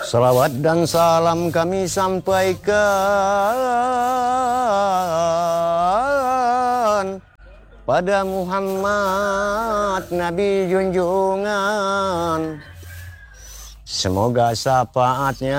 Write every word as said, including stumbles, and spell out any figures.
Salawat dan salam kami sampaikan pada Muhammad Nabi junjungan. Semoga syafaatnya